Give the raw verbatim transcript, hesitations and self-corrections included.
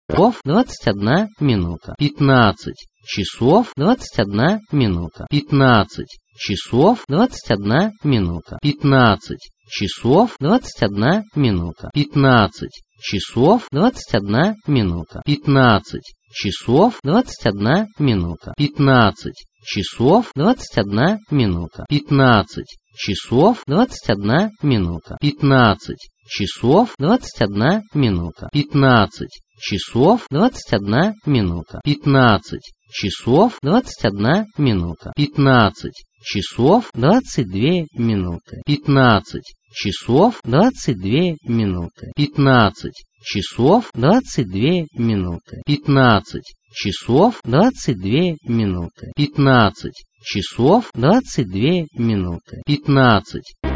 часов двадцать одна минута. Пятнадцать часов двадцать одна минута. Пятнадцать часов двадцать одна минута. Пятнадцать часов двадцать одна минута. Пятнадцать часов двадцать одна минута. Пятнадцать часов двадцать одна минута. Пятнадцать часов двадцать одна минута. Пятнадцать часов двадцать одна минута. Пятнадцать часов двадцать одна минута. Пятнадцать часов двадцать одна минута. Пятнадцать часов двадцать одна минута. Пятнадцать часов двадцать две минуты. Пятнадцать часов двадцать две минуты. Пятнадцать часов двадцать две минуты. Пятнадцать часов двадцать две минуты. Пятнадцать часов двадцать две минуты. Пятнадцать